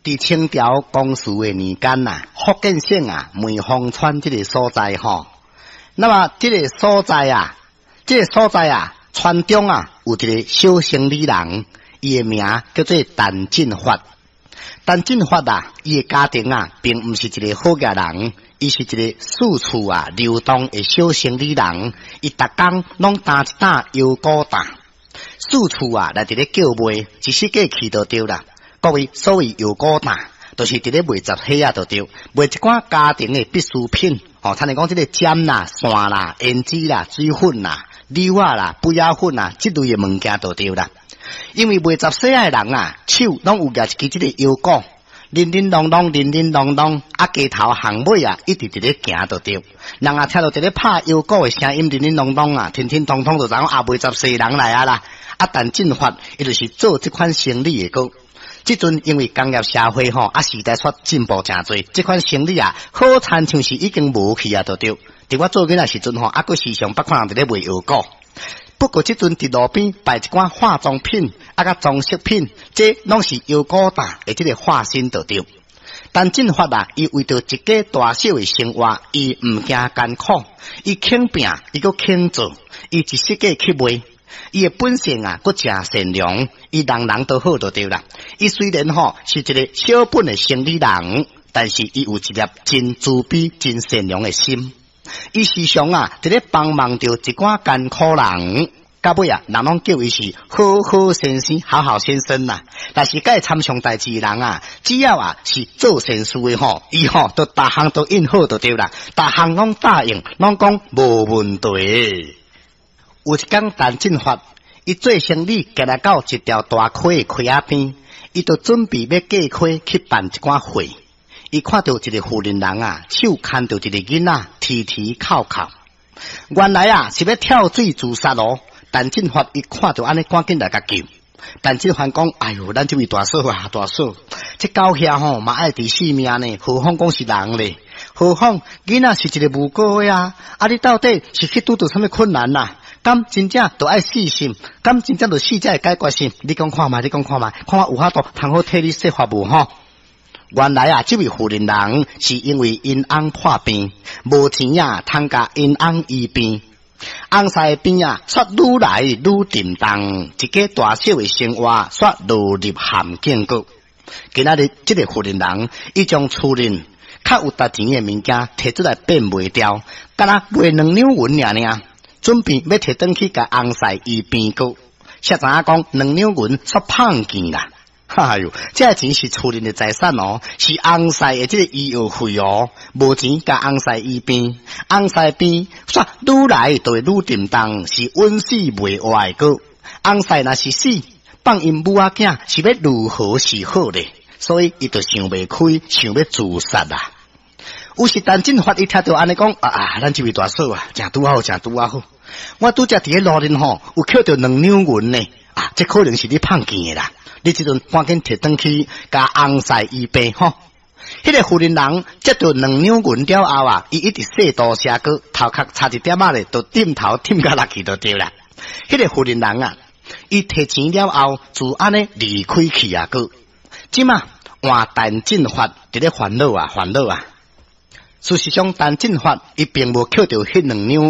伫清朝光绪的年间呐，福建省啊梅芳村这个所在吼，那么这个所在啊，村中啊有一个小生理人，伊的名叫做陈进发。陈进发啊，伊的家庭啊，并毋是一个好家人，伊是一个四处啊流动的小生理人，伊逐工拢担一担腰果担，四处啊来伫咧叫卖，一世界去就对啦。各位所谓腰果担，就是伫咧卖杂货啊，就对，卖一寡家庭的必需品。哦，参你讲这个针啦、线啦、胭脂啦、水粉啦、柳啊啦、不雅粉啦，这类的物件就对啦。因为卖杂货的人啊，手拢有夹一支这个腰果，叮叮咚咚，叮叮咚咚，啊，街头巷尾啊，一直伫咧行就对。人啊，听到伫咧拍腰果的声音，叮叮咚咚啊，天天通通就知影啊，卖杂货人来啊啦。啊，但进发，伊就是做这款生意的个。即阵因为工业社会吼，啊时代煞进步诚多，这款生意啊，好亲像是已经无去啊，就对。伫我做囡仔时阵吼，啊，佫时常捌看人伫咧卖腰果。不过即阵伫路边摆一寡化妆品，啊甲装饰品，这拢是腰果担的这个化身就对。但进发啊，伊为着一家大小的生活，伊毋惊艰苦，伊肯拼，伊佫肯做，伊一世界去卖。伊的本性啊，佫诚善良，伊人人都好就对啦。伊虽然吼是一个小本的生理人，但是伊有一粒真慈悲、真善良的心。伊时常啊，伫咧帮忙着一寡艰苦人，到尾啊，人拢叫伊是好好先生、好好先生呐。但是甲会参详代志的人啊，只要啊是做善事的吼，伊吼都逐项都应好就对啦，逐项拢答应，拢讲无问题。有一天，陈进发，伊做生意行来到一条大溪的溪仔边，伊就准备要过溪去办一寡货。伊看到一个妇人人啊，手牵着一个囡仔，啼啼哭哭。原来啊是要跳水自杀咯。陈进发伊看到安尼，赶紧来甲救。陈进发讲：哎哟，咱这位大嫂啊，大嫂，这狗遐吼嘛爱伫性命呢，何况讲是人咧？何况囡仔是一个无辜的啊！啊，你到底是去拄到什么困难呐？敢真正都爱死心，敢真正就死才会解决心。你讲看嘛，看我有法度通好替你说法无吼？原来啊，这位妇人人是因为因翁破病，无钱啊，通甲因翁医病。翁婿病啊，煞愈来愈沉重，一家大小的生活煞落入陷阱谷。今仔日这个妇人人，伊将厝里较有值钱的物件摕出来变卖掉，敢若卖2两银尔。准备要摕转去甲翁婿医病过，才知影讲2两银煞胖钱啦！哎哟，这钱是厝里的财产哦，是翁婿的这个医药费哦，无钱甲翁婿医病，翁婿病煞愈来就会愈沉重，是稳死袂活的个。翁婿若是死，放因母仔囝是要如何是好咧？所以伊就想袂开，想要自杀啦。有时陈进发伊听到安尼讲咱这位大嫂啊，诚拄好，诚拄好。我拄则伫咧路边吼，有捡到2两银呢，这可能是你胖见的啦。你这阵赶紧摕转去，甲翁婿医病吼。迄个妇人人接到2两银了后啊，伊一直说多谢个，头壳差一点仔咧，就点头点甲落去就对啦。迄个妇人人啊，伊摕钱了后，就安尼离开去啊个。即嘛换陈进发伫咧烦恼啊。事实上，陈进发伊并无捡到迄2两。